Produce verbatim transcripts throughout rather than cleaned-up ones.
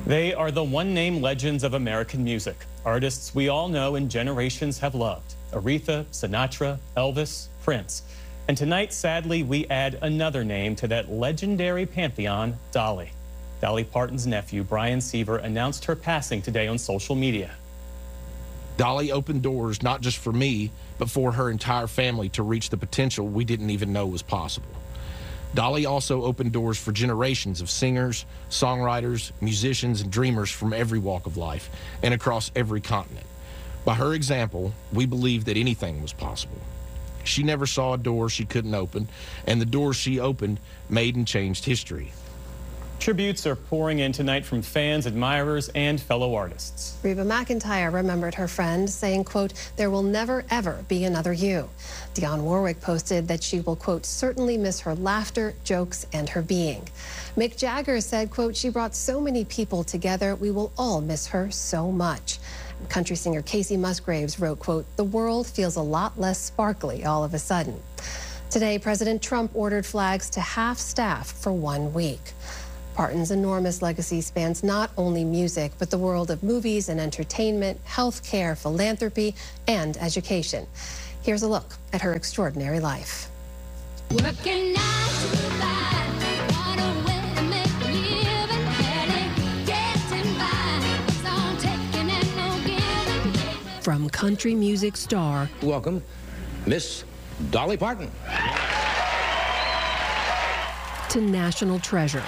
They are the one-name legends of American music, artists we all know and generations have loved. Aretha, Sinatra, Elvis, Prince. And tonight, sadly, we add another name to that legendary pantheon, Dolly. Dolly Parton's nephew, Brian Seaver, announced her passing today on social media. Dolly opened doors not just for me, but for her entire family to reach the potential we didn't even know was possible. Dolly also opened doors for generations of singers, songwriters, musicians, and dreamers from every walk of life and across every continent. By her example, we believed that anything was possible. She never saw a door she couldn't open, and the doors she opened made and changed history. Tributes are pouring in tonight from fans, admirers, and fellow artists. Reba McEntire remembered her friend, saying, quote, "There will never, ever be another you." Dionne Warwick posted that she will, quote, "certainly miss her laughter, jokes, and her being." Mick Jagger said, quote, "She brought so many people together. We will all miss her so much." Country singer Casey Musgraves wrote, quote, "The world feels a lot less sparkly all of a sudden." Today, President Trump ordered flags to half staff for one week. Parton's enormous legacy spans not only music, but the world of movies and entertainment, healthcare, philanthropy, and education. Here's a look at her extraordinary life. Working nine to five, what a way to make a living, barely getting by, it's all taking and no giving. From country music star, welcome, Miss Dolly Parton. To national treasure.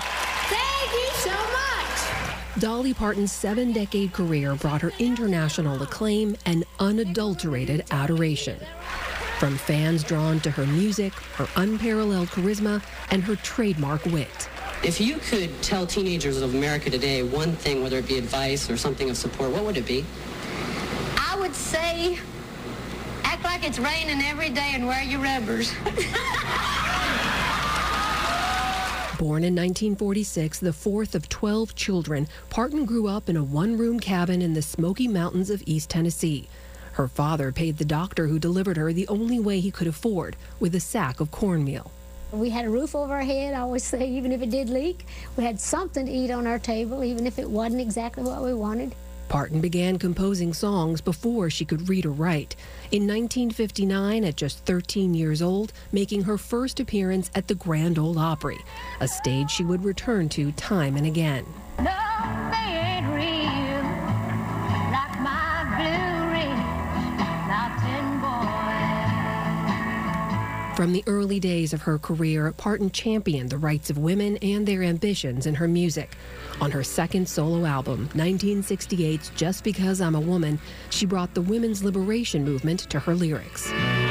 Dolly Parton's seven-decade career brought her international acclaim and unadulterated adoration. From fans drawn to her music, her unparalleled charisma, and her trademark wit. If you could tell teenagers of America today one thing, whether it be advice or something of support, what would it be? I would say, act like it's raining every day and wear your rubbers. Born in nineteen forty-six, the fourth of twelve children, Parton grew up in a one-room cabin in the Smoky Mountains of East Tennessee. Her father paid the doctor who delivered her the only way he could afford, with a sack of cornmeal. We had a roof over our head, I always say, even if it did leak. We had something to eat on our table, even if it wasn't exactly what we wanted. Parton began composing songs before she could read or write. In nineteen fifty-nine, at just thirteen years old, making her first appearance at the Grand Ole Opry, a stage she would return to time and again. No, they ain't real, like my Blue Ridge Mountain Boy. From the early days of her career, Parton championed the rights of women and their ambitions in her music. On her second solo album, nineteen sixty-eight's Just Because I'm a Woman, she brought the women's liberation movement to her lyrics.